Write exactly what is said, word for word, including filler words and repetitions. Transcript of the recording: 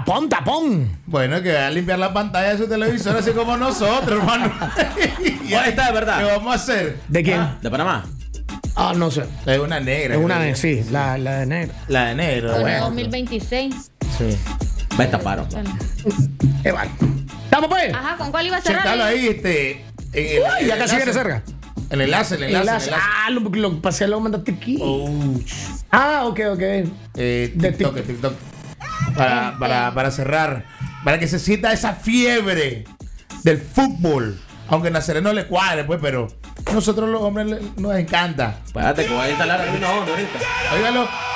Tapón, tapón. Bueno, que va a limpiar la pantalla de su televisor así como nosotros, hermano. ¿Cuál está de verdad? ¿Qué vamos a hacer? ¿De quién? Ah, ¿de Panamá? Ah, no sé. Es una negra. Es una creo de, que- sí, la, la de negro. La de negro. Bueno, bueno. dos mil veintiséis. Sí. Va a estapar. Bueno. Eh, vale. ¿Estamos pues? Ajá, ¿con cuál iba a cerrar? Checalo ahí, este. En el, Uy, ya el casi viene enlace. cerca. El enlace, el El enlace. enlace. el enlace. Ah, lo, lo pasé, lo mandaste aquí. Ouch. Ah, ok, ok. Eh, De TikTok, TikTok. TikTok. Para, para, para cerrar. Para que se sienta esa fiebre del fútbol. Aunque a Nazaret no le cuadre, pues, pero nosotros los hombres le- nos encanta. Espérate que voy a instalar aquí una onda ahorita. Óigalo.